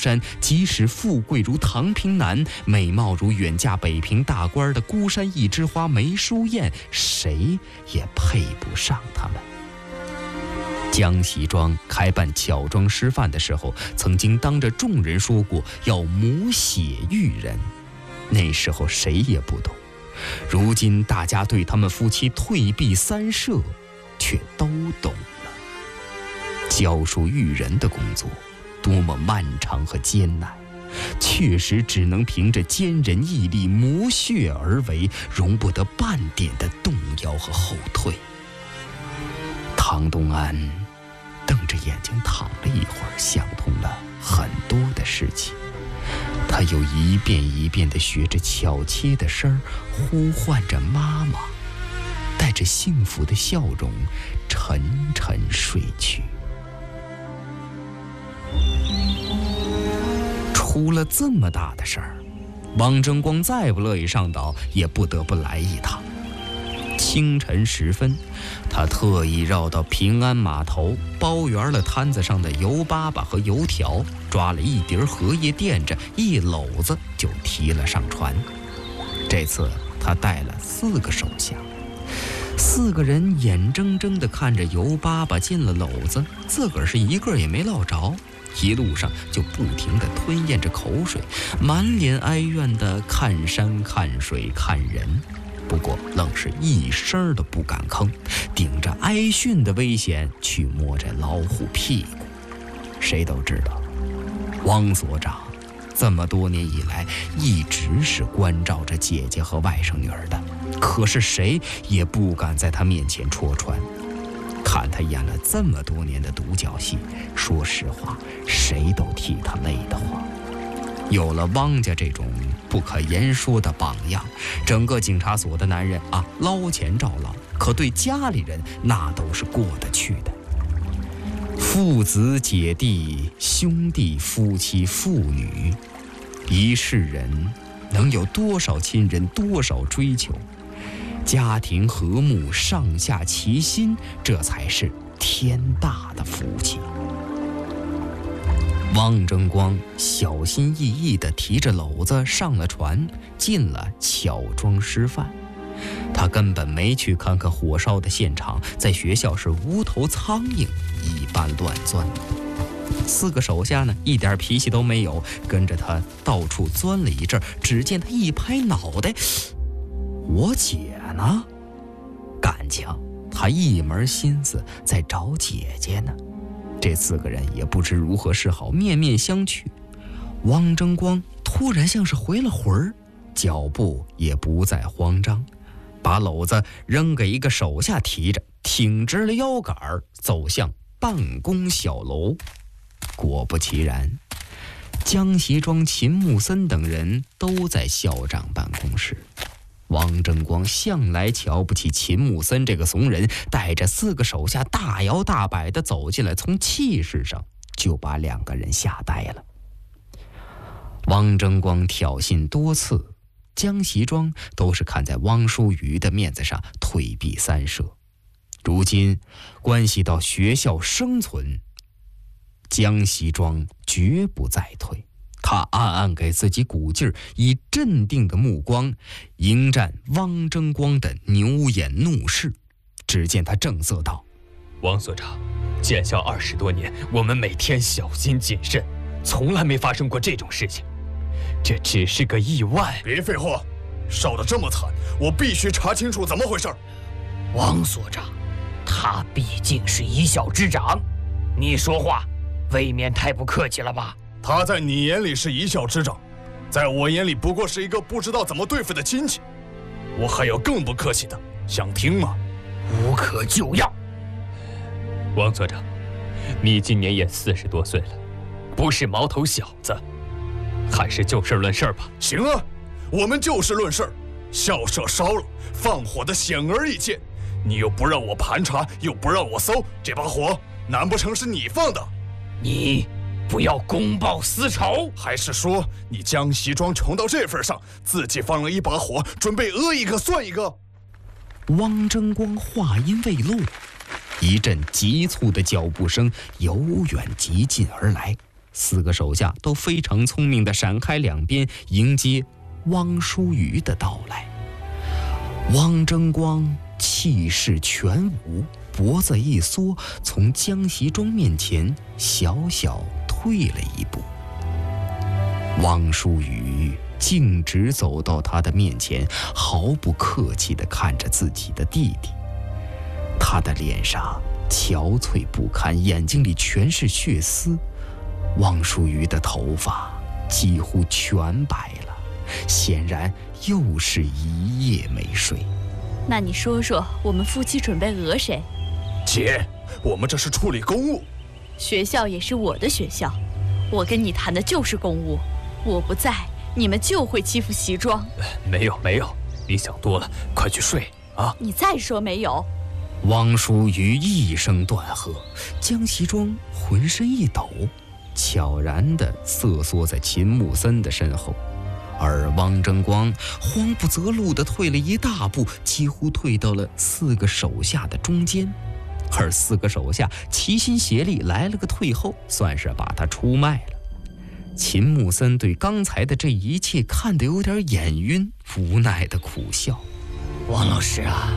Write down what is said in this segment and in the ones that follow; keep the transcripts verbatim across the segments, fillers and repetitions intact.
山，即使富贵如唐平南，美貌如远嫁北平大官的孤山一枝花梅淑燕，谁也配不上他们。江西庄开办巧装师范的时候，曾经当着众人说过要摹写育人，那时候谁也不懂。如今大家对他们夫妻退避三舍，却都懂了。教书育人的工作多么漫长和艰难，确实只能凭着坚韧毅力磨血而为，容不得半点的动摇和后退。唐东安瞪着眼睛躺了一会儿，想通了很多的事情。他又一遍一遍地学着巧切的声儿，呼唤着妈妈，带着幸福的笑容，沉沉睡去。出了这么大的事儿，王争光再不乐意上岛，也不得不来一趟。清晨时分，他特意绕到平安码头，包圆了摊子上的油粑粑和油条，抓了一碟荷叶垫着，一篓子就提了上船。这次他带了四个手下，四个人眼睁睁地看着油粑粑进了篓子，自个儿是一个也没捞着，一路上就不停地吞咽着口水，满脸哀怨地看山看水看人。不过愣是一声都不敢吭，顶着挨训的危险去摸这老虎屁股。谁都知道，汪所长这么多年以来一直是关照着姐姐和外甥女儿的，可是谁也不敢在他面前戳穿。看他演了这么多年的独角戏，说实话，谁都替他累得慌。有了汪家这种不可言说的榜样，整个警察所的男人啊，捞钱照捞，可对家里人那都是过得去的。父子姐弟兄弟夫妻妇女，一世人能有多少亲人，多少追求？家庭和睦，上下齐心，这才是天大的福气。汪争光小心翼翼地提着篓子上了船，进了巧装师范。他根本没去看看火烧的现场，在学校是无头苍蝇一般乱钻。四个手下呢，一点脾气都没有，跟着他到处钻了一阵，只见他一拍脑袋：“我姐呢？”感情他一门心思在找姐姐呢。这四个人也不知如何是好，面面相觑。汪争光突然像是回了魂儿，脚步也不再慌张，把篓子扔给一个手下提着，挺直了腰杆儿走向办公小楼。果不其然，江习庄、秦木森等人都在校长办公室。汪争光向来瞧不起秦木森这个怂人，带着四个手下大摇大摆地走进来，从气势上就把两个人吓呆了。汪争光挑衅多次，江习庄都是看在汪淑瑜的面子上退避三舍。如今关系到学校生存，江习庄绝不再退。他暗暗给自己鼓劲儿，以镇定的目光迎战汪争光的牛眼怒视。只见他正色道：“ 汪所长，建校二十多年，我们每天小心谨慎，从来没发生过这种事情。这只是个意外。” 别废话，烧得这么惨，我必须查清楚怎么回事。 汪所长，他毕竟是一校之长，你说话未免太不客气了吧？ 他在你眼里是一校之长，在我眼里不过是一个不知道怎么对付的亲戚。我还有更不客气的，想听吗？ 无可救药。 汪所长，你今年也四十多岁了，不是毛头小子，还是就事论事吧。 行啊，我们就事论事。校舍烧了，放火的显而易见，你又不让我盘查，又不让我搜，这把火难不成是你放的？ 你不要公报私仇。 还是说你江习庄穷到这份上，自己放了一把火，准备讹一个算一个？ 汪争光话音未落，一阵急促的脚步声由远及近而来， 四个手下都非常聪明地闪开两边，迎接汪叔瑜的到来。汪争光气势全无，脖子一缩，从江习庄面前小小退了一步。汪叔瑜径直走到他的面前，毫不客气地看着自己的弟弟。他的脸上憔悴不堪，眼睛里全是血丝。汪叔瑜的头发几乎全白了，显然又是一夜没睡。 那你说说，我们夫妻准备讹谁？ 姐，我们这是处理公务。 学校也是我的学校，我跟你谈的就是公务。我不在，你们就会欺负习庄。 没有没有，你想多了，快去睡啊！ 你再说没有。 汪叔瑜一声断喝，江习庄浑身一抖，悄然地瑟缩在秦木森的身后。而汪争光慌不择路地退了一大步，几乎退到了四个手下的中间，而四个手下齐心协力来了个退后，算是把他出卖了。秦木森对刚才的这一切看得有点眼晕，无奈地苦笑：“ 汪老师啊，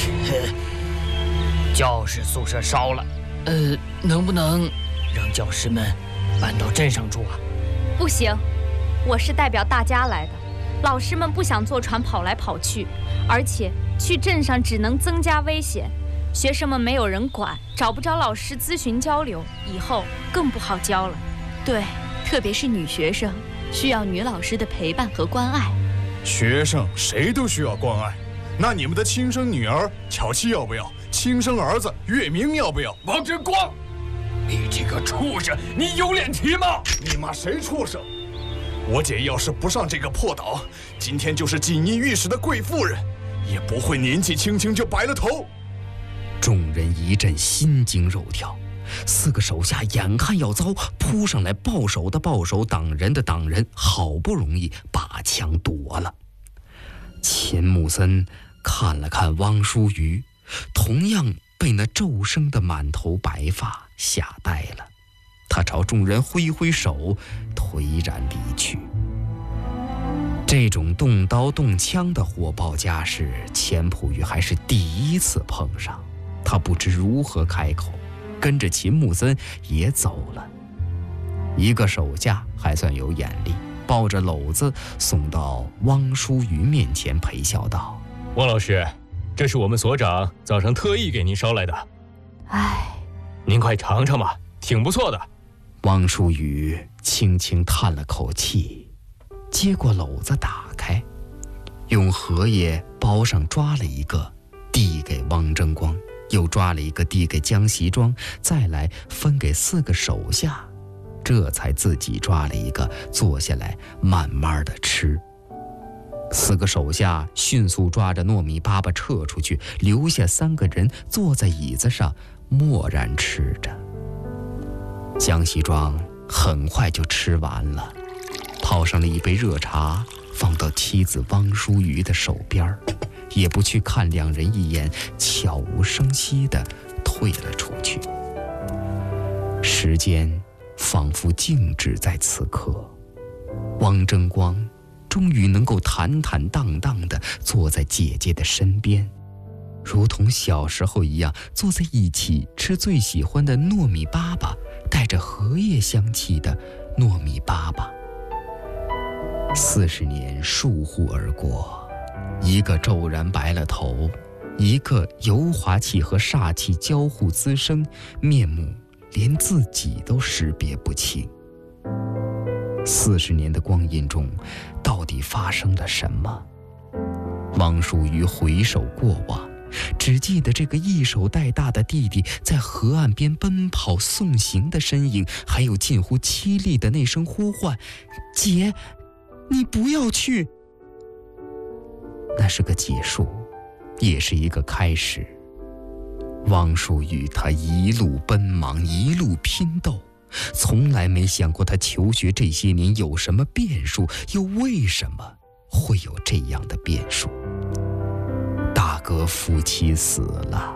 教室宿舍烧了，呃，能不能让教师们搬到镇上住啊？”“ 不行，我是代表大家来的，老师们不想坐船跑来跑去，而且去镇上只能增加危险，学生们没有人管，找不着老师咨询交流，以后更不好教了。”“ 对，特别是女学生，需要女老师的陪伴和关爱。”“ 学生谁都需要关爱，那你们的亲生女儿巧妻要不要？亲生儿子月明要不要？”“ 汪争光，你这个畜生，你有脸提吗？”“ 你骂谁畜生？我姐要是不上这个破岛，今天就是锦衣御史的贵妇人，也不会年纪轻轻就白了头。” 众人一阵心惊肉跳，四个手下眼看要遭，扑上来，抱手的抱手，挡人的挡人，好不容易把枪夺了。秦木森看了看汪叔瑜，同样被那骤生的满头白发吓呆了。他朝众人挥挥手，颓然离去。这种动刀动枪的火爆架势，钱普玉还是第一次碰上，他不知如何开口，跟着秦木森也走了。一个手下还算有眼力，抱着篓子送到汪叔瑜面前，陪笑道：“ 汪老师，这是我们所长早上特意给您捎来的。 唉， 您快尝尝吧，挺不错的。” 汪叔瑜轻轻叹了口气，接过篓子打开，用荷叶包上，抓了一个递给汪争光，又抓了一个递给江习庄，再来分给四个手下，这才自己抓了一个坐下来慢慢的吃。四个手下迅速抓着糯米粑粑撤出去，留下三个人坐在椅子上默然吃着。江习庄很快就吃完了，泡上了一杯热茶，放到妻子汪叔瑜的手边，也不去看两人一眼，悄无声息地退了出去。时间仿佛静止在此刻，汪争光终于能够坦坦荡荡地坐在姐姐的身边，如同小时候一样，坐在一起吃最喜欢的糯米粑粑，带着荷叶香气的糯米粑粑。四十年倏忽而过，一个骤然白了头，一个油滑气和煞气交互滋生，面目连自己都识别不清。四十年的光阴中，到底发生了什么？汪叔瑜回首过往，只记得这个一手带大的弟弟在河岸边奔跑送行的身影，还有近乎凄厉的那声呼唤：“姐，你不要去。”那是个结束，也是一个开始。汪叔瑜他一路奔忙，一路拼斗，从来没想过他求学这些年有什么变数，又为什么会有这样的变数。大哥夫妻死了，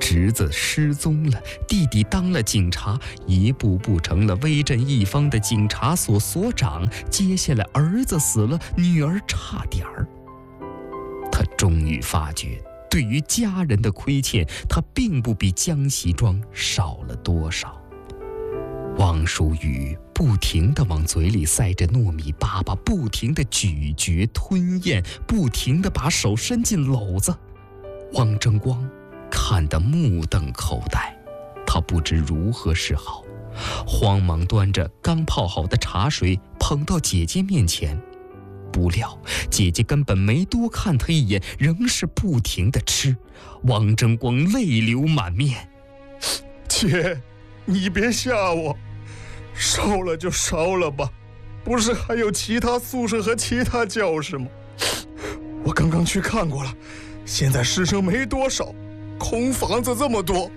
侄子失踪了，弟弟当了警察，一步步成了威震一方的警察所所长。接下来儿子死了，女儿差点儿。他终于发觉，对于家人的亏欠，他并不比江喜庄少了多少。汪淑雨不停地往嘴里塞着糯米粑粑，不停地咀嚼吞咽，不停地把手伸进篓子。汪争光看得目瞪口呆，他不知如何是好，慌忙端着刚泡好的茶水捧到姐姐面前。不料姐姐根本没多看他一眼，仍是不停地吃。汪争光泪流满面。 姐，你别吓我，烧了就烧了吧，不是还有其他宿舍和其他教室吗？我刚刚去看过了，现在师生没多少，空房子这么多。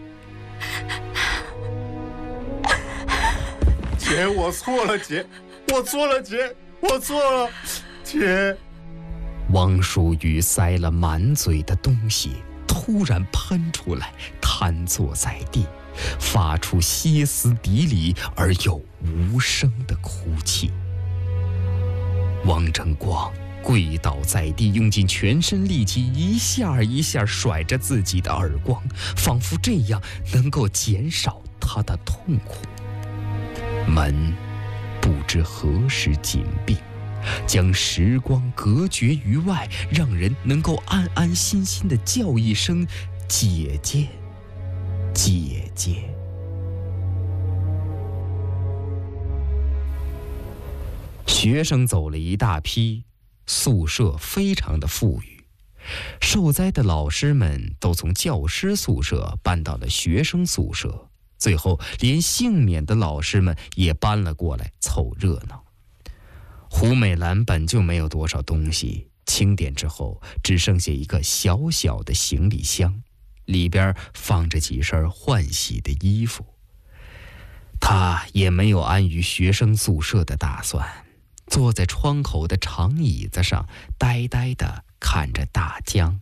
姐，我错了，姐，我错了，姐，我错了，姐。 汪淑雨塞了满嘴的东西，突然喷出来，瘫坐在地，发出歇斯底里而又无声的哭泣。汪争光跪倒在地，用尽全身力气，一下一下甩着自己的耳光，仿佛这样能够减少他的痛苦。门不知何时紧闭，将时光隔绝于外，让人能够安安心心地叫一声姐姐，姐姐。学生走了一大批，宿舍非常的富裕，受灾的老师们都从教师宿舍搬到了学生宿舍，最后连幸免的老师们也搬了过来凑热闹。胡美兰本就没有多少东西，清点之后只剩下一个小小的行李箱，里边放着几身换洗的衣服。她也没有安于学生宿舍的打算，坐在窗口的长椅子上，呆呆地看着大江。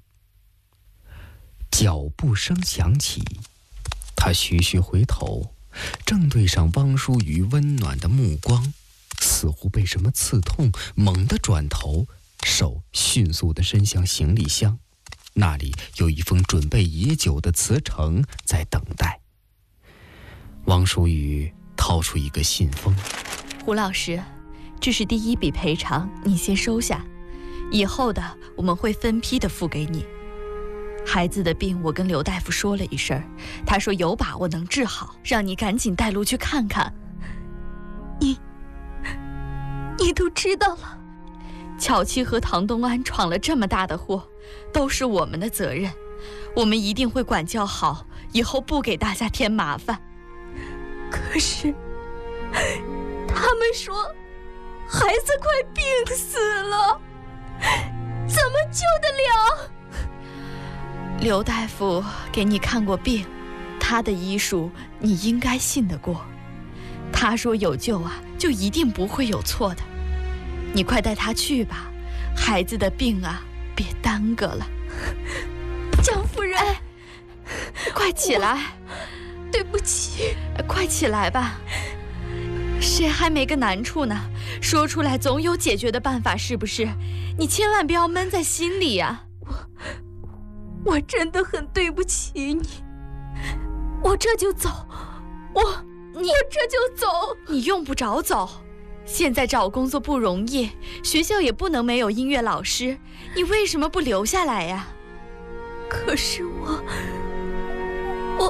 脚步声响起，他徐徐回头，正对上汪淑雨温暖的目光，似乎被什么刺痛，猛地转头，手迅速地伸向行李箱，那里有一封准备已久的辞呈在等待。汪淑雨掏出一个信封。 胡老师，这是第一笔赔偿，你先收下，以后的我们会分批的付给你。孩子的病我跟刘大夫说了一声，他说有把握能治好，让你赶紧带路去看看。 你你都知道了？ 巧七和唐东安闯了这么大的祸，都是我们的责任，我们一定会管教好，以后不给大家添麻烦。 可是他们说孩子快病死了，怎么救得了？ 刘大夫给你看过病，他的医术你应该信得过，他说有救啊，就一定不会有错的。你快带他去吧，孩子的病啊，别耽搁了。 江夫人， 哎，快起来！ 对不起， 快起来吧。谁还没个难处呢？说出来总有解决的办法，是不是？你千万不要闷在心里呀。 我我真的很对不起你，我这就走，我你我这就走。 你用不着走，现在找工作不容易，学校也不能没有音乐老师，你为什么不留下来呀？ 可是我我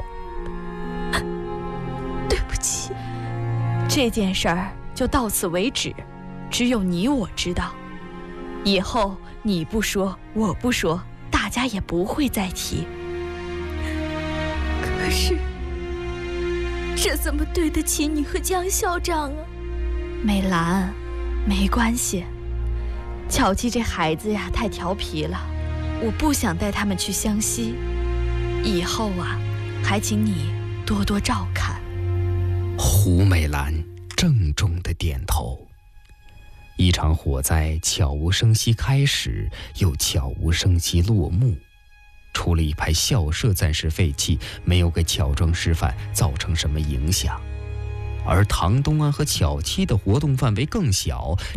对不起。 这件事儿就到此为止，只有你我知道，以后你不说我不说，大家也不会再提。 可是这怎么对得起你和江校长啊？ 美兰，没关系，巧七这孩子呀太调皮了，我不想带他们去湘西，以后啊还请你多多照看。 胡美兰郑重地点头。一场火灾悄无声息开始，又悄无声息落幕。 除了一排校舍暂时废弃，没有给乔庄师范造成什么影响。而唐东安和巧妻的活动范围更小，